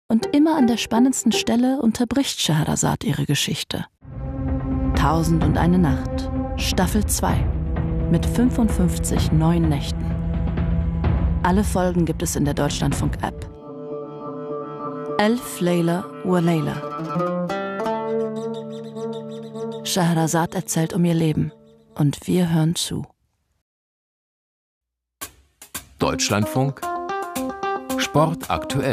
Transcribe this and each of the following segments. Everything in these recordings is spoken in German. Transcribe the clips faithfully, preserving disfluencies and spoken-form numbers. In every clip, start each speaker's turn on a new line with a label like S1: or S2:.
S1: Und immer an der spannendsten Stelle unterbricht Scheherazad ihre Geschichte. Tausend und eine Nacht, Staffel zwei, mit fünfundfünfzig neuen Nächten. Alle Folgen gibt es in der Deutschlandfunk-App. Elf Layla wa Layla. Scheherazad erzählt um ihr Leben und wir hören zu.
S2: Deutschlandfunk Sport aktuell.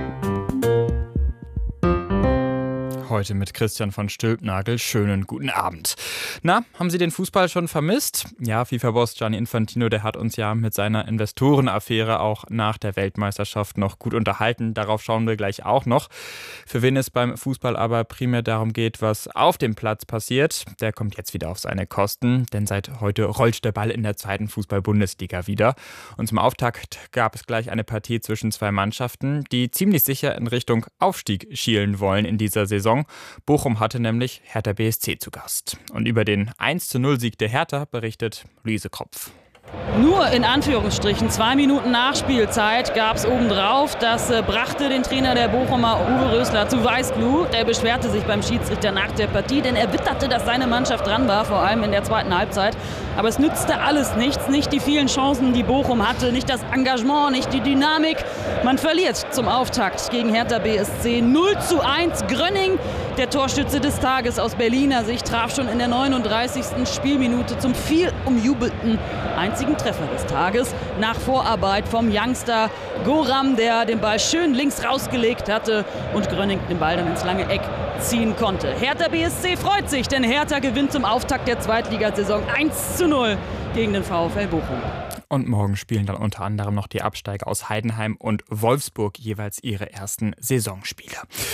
S3: Heute mit Christian von Stülpnagel. Schönen guten Abend. Na, haben Sie den Fußball schon vermisst? Ja, FIFA-Boss Gianni Infantino, der hat uns ja mit seiner Investorenaffäre auch nach der Weltmeisterschaft noch gut unterhalten. Darauf schauen wir gleich auch noch. Für wen es beim Fußball aber primär darum geht, was auf dem Platz passiert, der kommt jetzt wieder auf seine Kosten. Denn seit heute rollt der Ball in der zweiten Fußball-Bundesliga wieder. Und zum Auftakt gab es gleich eine Partie zwischen zwei Mannschaften, die ziemlich sicher in Richtung Aufstieg schielen wollen in dieser Saison. Bochum hatte nämlich Hertha B S C zu Gast. Und über den eins zu null Sieg der Hertha berichtet Luise Kropf.
S4: Nur in Anführungsstrichen zwei Minuten Nachspielzeit gab es obendrauf. Das äh, brachte den Trainer der Bochumer Uwe Rösler zu Weißglut. Er beschwerte sich beim Schiedsrichter nach der Partie, denn er witterte, dass seine Mannschaft dran war, vor allem in der zweiten Halbzeit. Aber es nützte alles nichts, nicht die vielen Chancen, die Bochum hatte, nicht das Engagement, nicht die Dynamik. Man verliert zum Auftakt gegen Hertha B S C null zu eins. Grönning, der Torschütze des Tages aus Berliner Sicht, traf schon in der neununddreißigsten Spielminute zum viel umjubelten einzigen Treffer des Tages. Nach Vorarbeit vom Youngster Goram, der den Ball schön links rausgelegt hatte und Grönning den Ball dann ins lange Eck ziehen konnte. Hertha B S C freut sich, denn Hertha gewinnt zum Auftakt der Zweitligasaison eins zu null gegen den VfL Bochum.
S3: Und morgen spielen dann unter anderem noch die Absteiger aus Heidenheim und Wolfsburg jeweils ihre ersten Saisonspiele.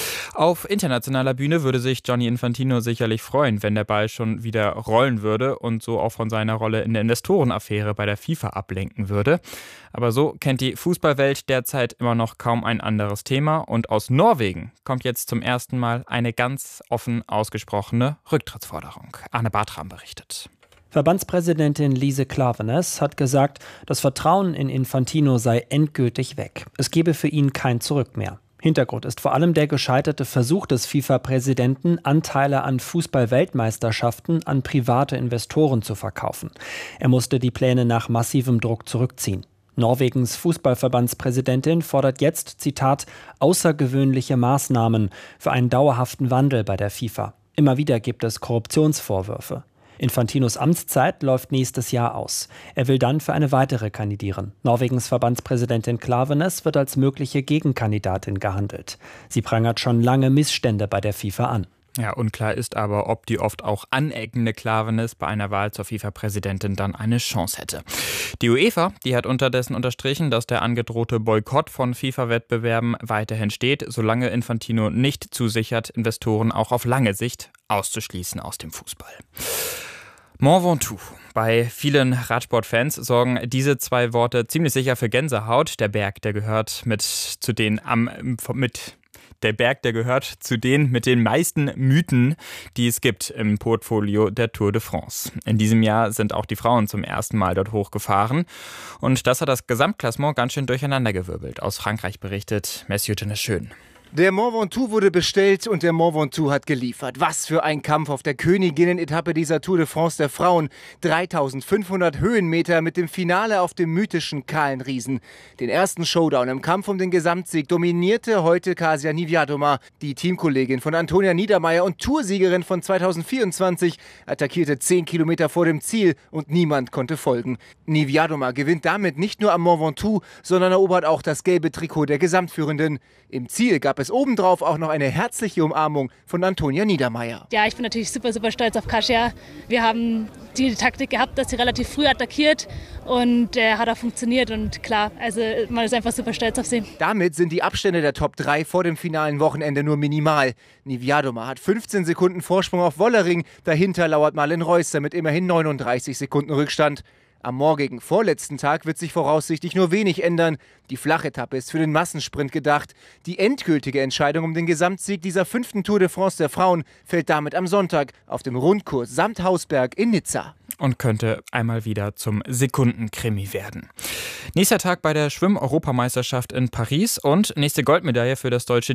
S3: Auf internationaler Bühne würde sich Gianni Infantino sicherlich freuen, wenn der Ball schon wieder rollen würde und so auch von seiner Rolle in der Investorenaffäre bei der FIFA ablenken würde. Aber so kennt die Fußballwelt derzeit immer noch kaum ein anderes Thema. Und aus Norwegen kommt jetzt zum ersten Mal eine ganz offen ausgesprochene Rücktrittsforderung. Arne Bartram berichtet.
S5: Verbandspräsidentin Lise Klaveness hat gesagt, das Vertrauen in Infantino sei endgültig weg. Es gebe für ihn kein Zurück mehr. Hintergrund ist vor allem der gescheiterte Versuch des FIFA-Präsidenten, Anteile an Fußball-Weltmeisterschaften an private Investoren zu verkaufen. Er musste die Pläne nach massivem Druck zurückziehen. Norwegens Fußballverbandspräsidentin fordert jetzt, Zitat, außergewöhnliche Maßnahmen für einen dauerhaften Wandel bei der FIFA. Immer wieder gibt es Korruptionsvorwürfe. Infantinos Amtszeit läuft nächstes Jahr aus. Er will dann für eine weitere kandidieren. Norwegens Verbandspräsidentin Klaveness wird als mögliche Gegenkandidatin gehandelt. Sie prangert schon lange Missstände bei der FIFA an.
S3: Ja, unklar ist aber, ob die oft auch aneckende Klaveness bei einer Wahl zur FIFA-Präsidentin dann eine Chance hätte. Die UEFA, die hat unterdessen unterstrichen, dass der angedrohte Boykott von FIFA-Wettbewerben weiterhin steht, solange Infantino nicht zusichert, Investoren auch auf lange Sicht auszuschließen aus dem Fußball. Mont Ventoux. Bei vielen Radsportfans sorgen diese zwei Worte ziemlich sicher für Gänsehaut. Der Berg, der gehört mit zu den am mit Der Berg, der gehört zu den mit den meisten Mythen, die es gibt im Portfolio der Tour de France. In diesem Jahr sind auch die Frauen zum ersten Mal dort hochgefahren. Und das hat das Gesamtklassement ganz schön durcheinandergewirbelt. Aus Frankreich berichtet Monsieur Schön.
S6: Der Mont Ventoux wurde bestellt und der Mont Ventoux hat geliefert. Was für ein Kampf auf der Königinnen-Etappe dieser Tour de France der Frauen. dreitausendfünfhundert Höhenmeter mit dem Finale auf dem mythischen kahlen Riesen. Den ersten Showdown im Kampf um den Gesamtsieg dominierte heute Kasia Niewiadoma. Die Teamkollegin von Antonia Niedermaier und Toursiegerin von zweitausendvierundzwanzig attackierte zehn Kilometer vor dem Ziel und niemand konnte folgen. Niewiadoma gewinnt damit nicht nur am Mont Ventoux, sondern erobert auch das gelbe Trikot der Gesamtführenden. Im Ziel gab es obendrauf auch noch eine herzliche Umarmung von Antonia Niedermaier.
S7: Ja, ich bin natürlich super, super stolz auf Kasia. Wir haben die Taktik gehabt, dass sie relativ früh attackiert und äh, hat auch funktioniert und klar, also man ist einfach super stolz auf sie.
S6: Damit sind die Abstände der Top drei vor dem finalen Wochenende nur minimal. Niewiadoma hat fünfzehn Sekunden Vorsprung auf Wollering, dahinter lauert Malin Reusser mit immerhin neununddreißig Sekunden Rückstand. Am morgigen vorletzten Tag wird sich voraussichtlich nur wenig ändern. Die Flachetappe ist für den Massensprint gedacht. Die endgültige Entscheidung um den Gesamtsieg dieser fünften Tour de France der Frauen fällt damit am Sonntag auf dem Rundkurs samt Hausberg in Nizza.
S3: Und könnte einmal wieder zum Sekundenkrimi werden. Nächster Tag bei der Schwimm-Europameisterschaft in Paris und nächste Goldmedaille für das deutsche